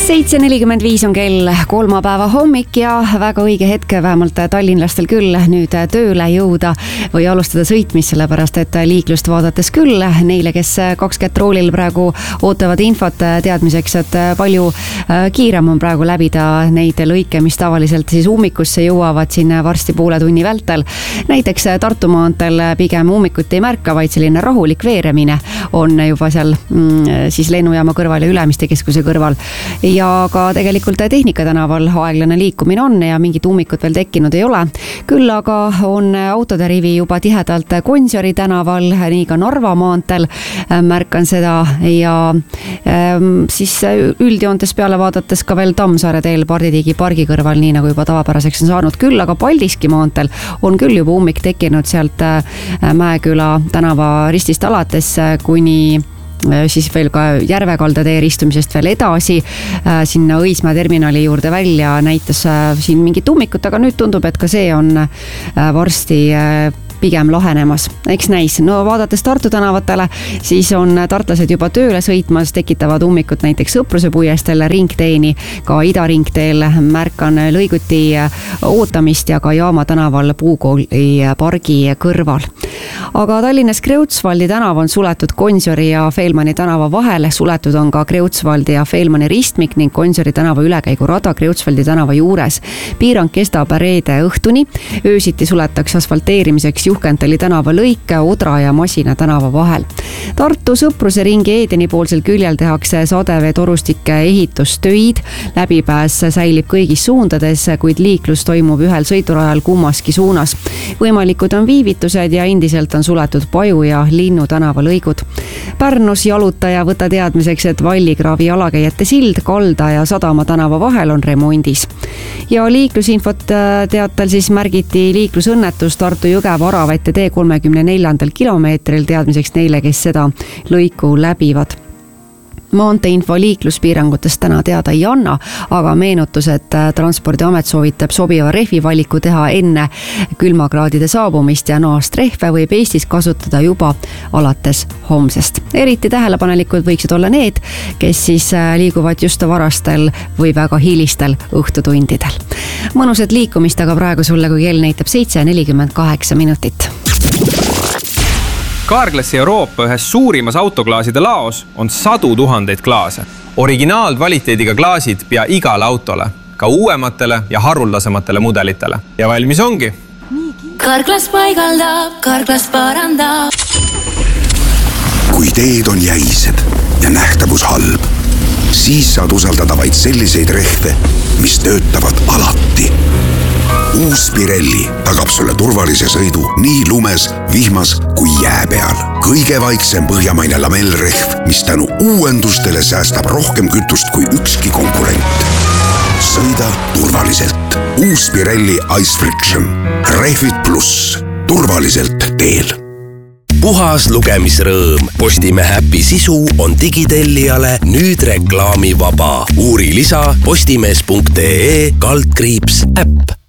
7:45 on kell, kolmapäeva hommik ja väga õige hetk vähemalt tallinlastel küll nüüd tööle jõuda või alustada sõitmist, sellepärast et liiklust vaadates küll neile, kes 20 roolil praegu ootavad infot teadmiseks, et palju kiirem on praegu läbida neid lõike, mis tavaliselt siis ummikusse jõuavad siin varsti poole tunni vältel. Näiteks Tartu maanteel pigem ummikut ei märka, vaid selline rahulik veeremine on juba seal siis lennujaama kõrval ja Ülemiste keskuse kõrval. Ja ka tegelikult Tehnika tänaval aeglane liikumine on ja mingit ummikut veel tekkinud ei ole. Küll aga on autode rivi juba tihedalt Gonsiori tänaval, nii ka Narva maanteel märkan seda ja siis üldjoontes peale vaadates ka veel Tammsaare teel Parditiigi pargi kõrval, nii nagu juba tavapäraseks on saanud. Küll aga Paldiski maanteel on küll juba ummik tekkinud sealt Mäeküla tänava ristist alates kuni siis veel ka Järvekalda tee ristumisest veel edasi sinna Õismäe terminali juurde välja näitas siin mingit ummikut, aga nüüd tundub, et ka see on varsti pigem lahenemas. Eks näis. No vaadates Tartu tänavatele, siis on tartlased juba tööle sõitmas, tekitavad ummikut näiteks Sõpruse puiesteel, ringteeni, ka Ida ringteel märkan lõiguti ootamist ja ka Jaama tänaval Puukooli pargi kõrval. Aga Tallinnas Kreutzwaldi tänav on suletud Gonsiori ja Feilmani tänava vahel, suletud on ka Kreutzwaldi ja Feilmani ristmik ning Gonsiori tänava ülekäigurada Kreutzwaldi tänava juures. Piirang kestab reede õhtuni, öösiti suletakse asfalteerimiseks Juhkentali tänava lõike Odra ja Masina tänava vahel. Tartu Sõpruse ringi Eedeni poolsel küljel tehakse sadeveetorustike ehitustöid, läbipääs säilib kõigis suundades, kuid liiklus toimub ühel sõiturajal kummaski suunas. Võimalikud on viivitused ja endiselt on suletud Paju ja Linnu tänava lõigud. Pärnus jalutaja võtta teadmiseks, et Vallikraavi jalakäijate sild Kalda ja Sadama tänava vahel on remondis. Ja liiklusinfot teatel siis märgiti liiklusõnnetus Tartu Jõgeva Aravete tee 34. kilomeetril teadmiseks neile, kes seda lõiku läbivad. Maanteeinfo liikluspiirangutest täna teada ei anna, aga meenutus, et Transpordiamet soovitab sobiva rehvivaliku teha enne külmakraadide saabumist ja naast rehve võib Eestis kasutada juba alates homsest. Eriti tähelepanelikud võiksid olla need, kes siis liiguvad just varastel või väga hilistel õhtutundidel. Mõnusat liikumist aga praegu sulle, kui kell näitab 7:48 minutit. Carglassi Euroopa ühes suurimas autoklaaside laos on 100 000 klaase. Originaalkvaliteediga klaasid pea igale autole, ka uuematele ja haruldasematele mudelitele. Ja valmis ongi. Carglass paigaldab, Carglass parandab. Kui teed on jäised ja nähtavus halb, siis saad usaldada vaid selliseid rehve, mis töötavad alati. Uus Pirelli tagab sulle turvalise sõidu nii lumes, vihmas kui jää peal. Kõige vaiksem põhjamaine lamellrehv, mis tänu uuendustele säästab rohkem kütust kui ükski konkurent. Sõida turvaliselt. Uus Pirelli Ice Friction. Rehvid pluss. Turvaliselt teel. Puhas lugemisrõõm. Postimehe äpi sisu on digitellijale nüüd reklaamivaba. Uuri lisa postimees.ee /äpp.